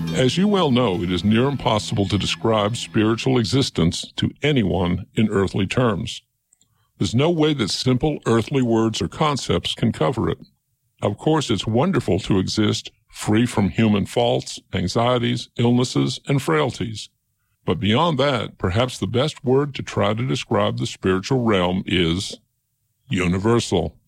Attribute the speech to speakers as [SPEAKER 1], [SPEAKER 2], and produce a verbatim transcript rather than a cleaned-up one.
[SPEAKER 1] As you well know, it is near impossible to describe spiritual existence to anyone in earthly terms. There's no way that simple earthly words or concepts can cover it. Of course, it's wonderful to exist free from human faults, anxieties, illnesses, and frailties. But beyond that, perhaps the best word to try to describe the spiritual realm is universal.